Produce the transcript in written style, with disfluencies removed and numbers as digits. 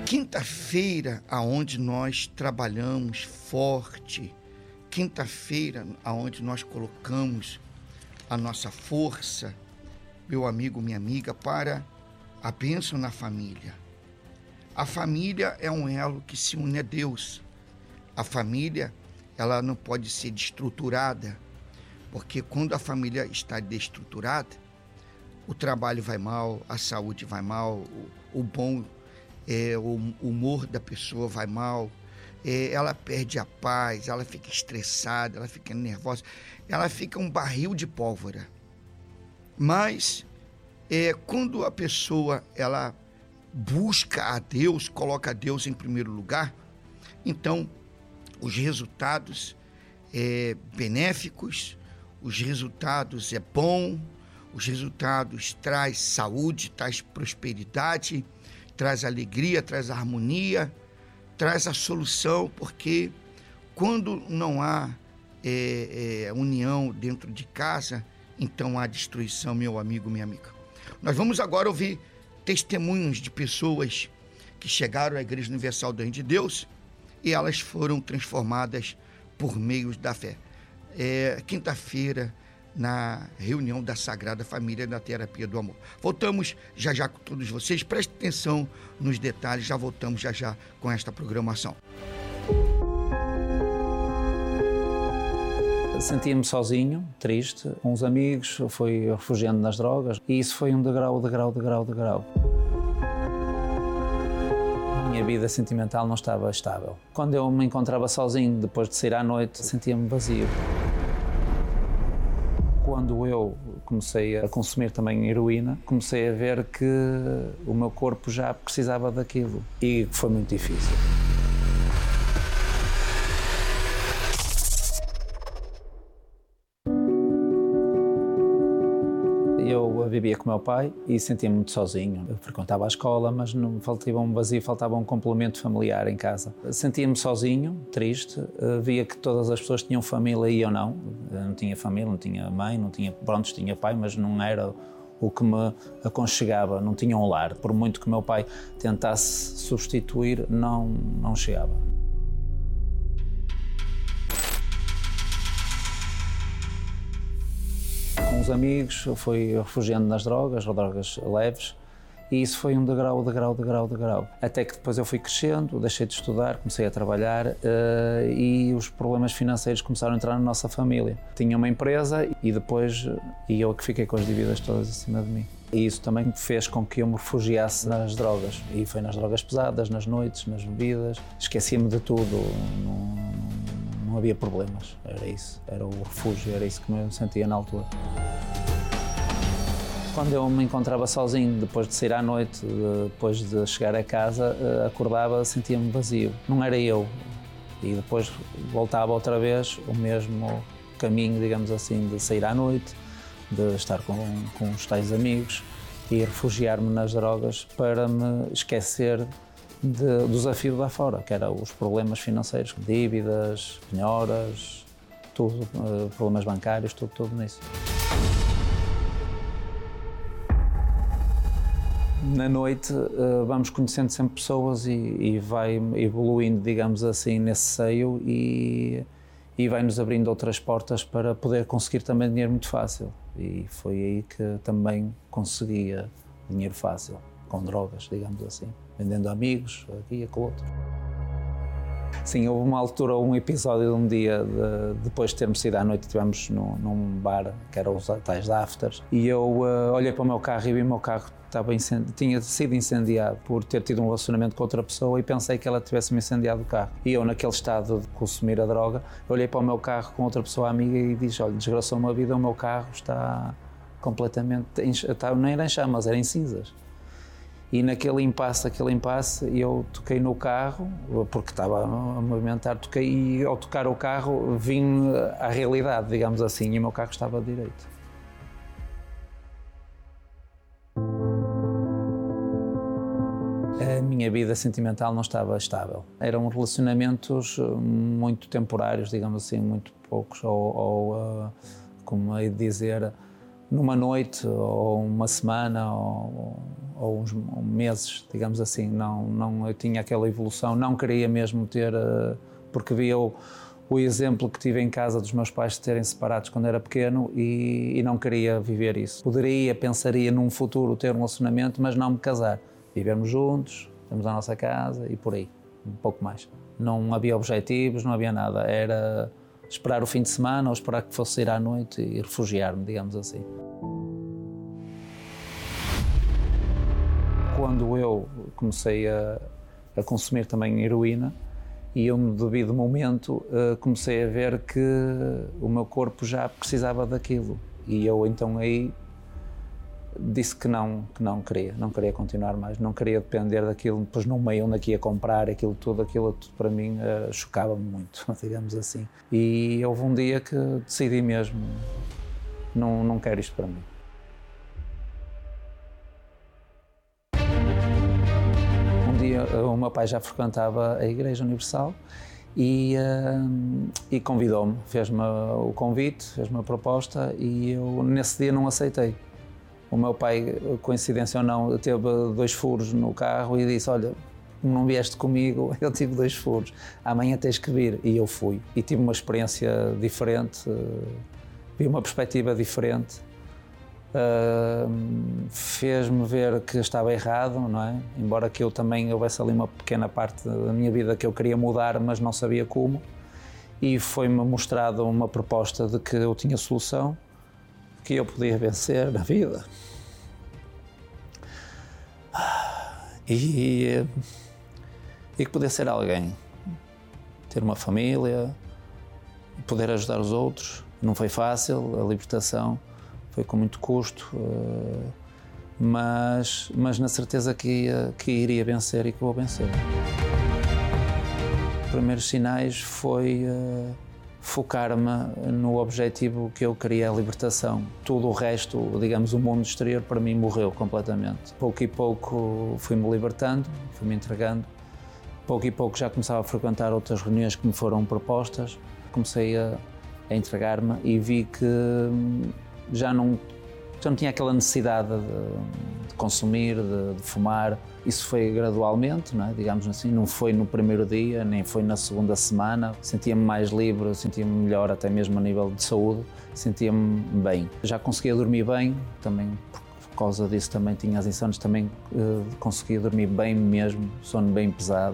Quinta-feira, aonde nós trabalhamos forte, quinta-feira, aonde nós colocamos a nossa força, meu amigo, minha amiga, para a bênção na família. A família é um elo que se une a Deus. A família, ela não pode ser destruturada, porque quando a família está destruturada, o trabalho vai mal, a saúde vai mal, o humor da pessoa vai mal, ela perde a paz, ela fica estressada, ela fica nervosa, ela fica um barril de pólvora. Mas quando a pessoa ela busca a Deus, coloca a Deus em primeiro lugar, então os resultados benéficos, os resultados bom, os resultados traz saúde, traz prosperidade, traz alegria, traz harmonia, traz a solução, porque quando não há união dentro de casa, então há destruição, meu amigo, minha amiga. Nós vamos agora ouvir testemunhos de pessoas que chegaram à Igreja Universal do Reino de Deus e elas foram transformadas por meio da fé. Quinta-feira, na reunião da Sagrada Família da Terapia do Amor. Voltamos já já com todos vocês, prestem atenção nos detalhes, já voltamos já já com esta programação. Sentia-me sozinho, triste, com uns amigos, fui refugiando nas drogas e isso foi um degrau. A minha vida sentimental não estava estável. Quando eu me encontrava sozinho, depois de sair à noite, sentia-me vazio. Quando eu comecei a consumir também heroína, comecei a ver que o meu corpo já precisava daquilo e foi muito difícil. Eu vivia com o meu pai e sentia-me muito sozinho. Eu frequentava a escola, mas não faltava um vazio, faltava um complemento familiar em casa. Sentia-me sozinho, triste, via que todas as pessoas tinham família e eu não. Eu não tinha família, não tinha mãe, tinha pai, mas não era o que me aconchegava, não tinha um lar. Por muito que o meu pai tentasse substituir, não chegava. Com os amigos, eu fui refugiando nas drogas leves, e isso foi um degrau. Até que depois eu fui crescendo, deixei de estudar, comecei a trabalhar e os problemas financeiros começaram a entrar na nossa família. Tinha uma empresa e depois eu que fiquei com as dívidas todas em cima de mim. E isso também fez com que eu me refugiasse nas drogas. E foi nas drogas pesadas, nas noites, nas bebidas. Esquecia-me de tudo. Não havia problemas, era isso, era o refúgio, era isso que eu sentia na altura. Quando eu me encontrava sozinho, depois de sair à noite, depois de chegar a casa, acordava, sentia-me vazio, não era eu. E depois voltava outra vez o mesmo caminho, digamos assim, de sair à noite, de estar com os tais amigos e refugiar-me nas drogas para me esquecer do desafio lá fora, que eram os problemas financeiros, dívidas, penhoras, tudo, problemas bancários, tudo nisso. Na noite vamos conhecendo sempre pessoas e vai evoluindo, digamos assim, nesse seio e vai-nos abrindo outras portas para poder conseguir também dinheiro muito fácil. E foi aí que também conseguia dinheiro fácil, com drogas, digamos assim. Vendendo amigos, aqui e aquilo outro. Sim, houve uma altura, um episódio de um dia, depois de termos saído à noite, estivemos num bar, que eram os tais afters, e eu olhei para o meu carro e vi o meu carro tinha sido incendiado por ter tido um relacionamento com outra pessoa e pensei que ela tivesse-me incendiado o carro. E eu, naquele estado de consumir a droga, olhei para o meu carro com outra pessoa amiga e disse, olha, desgraçou-me a vida, o meu carro está completamente, não era em chamas, era em cinzas. E naquele impasse, eu toquei no carro, porque estava a movimentar, toquei e ao tocar o carro vim à realidade, digamos assim, e o meu carro estava direito. A minha vida sentimental não estava estável. Eram relacionamentos muito temporários, digamos assim, muito poucos, ou como hei de dizer, numa noite, ou uma semana, ou ou uns meses, digamos assim. Não, eu tinha aquela evolução, não queria mesmo ter, porque via o exemplo que tive em casa dos meus pais de terem separados quando era pequeno e não queria viver isso. Pensaria num futuro ter um relacionamento, mas não me casar. Vivermos juntos, temos a nossa casa e por aí, um pouco mais. Não havia objetivos, não havia nada, era esperar o fim de semana ou esperar que fosse sair à noite e refugiar-me, digamos assim. Quando eu comecei a consumir também heroína, e eu, no devido momento, comecei a ver que o meu corpo já precisava daquilo. E eu, então, aí disse que não queria continuar mais, não queria depender daquilo, depois no meio onde aqui ia comprar, aquilo tudo para mim chocava-me muito, digamos assim. E houve um dia que decidi mesmo, não quero isto para mim. O meu pai já frequentava a Igreja Universal e convidou-me, fez-me o convite, fez-me a proposta e eu nesse dia não aceitei. O meu pai, coincidência ou não, teve 2 furos no carro e disse, olha, não vieste comigo, eu tive 2 furos, amanhã tens que vir. E eu fui e tive uma experiência diferente, vi uma perspectiva diferente. Fez-me ver que estava errado, não é? Embora que eu também houvesse ali uma pequena parte da minha vida que eu queria mudar, mas não sabia como, e foi-me mostrado uma proposta de que eu tinha solução, que eu podia vencer na vida. E que podia ser alguém, ter uma família, poder ajudar os outros. Não foi fácil, a libertação foi com muito custo, mas na certeza que iria vencer e que vou vencer. Os primeiros sinais foi focar-me no objetivo que eu queria, a libertação. Tudo o resto, digamos, o mundo exterior, para mim morreu completamente. Pouco e pouco fui-me libertando, fui-me entregando. Pouco e pouco já começava a frequentar outras reuniões que me foram propostas. Comecei a entregar-me e vi que já não tinha aquela necessidade de consumir, de fumar. Isso foi gradualmente, não é? Digamos assim, não foi no primeiro dia, nem foi na segunda semana. Sentia-me mais livre, sentia-me melhor até mesmo a nível de saúde, sentia-me bem. Já conseguia dormir bem, também por causa disso também tinha as insónias, também conseguia dormir bem mesmo, sono bem pesado.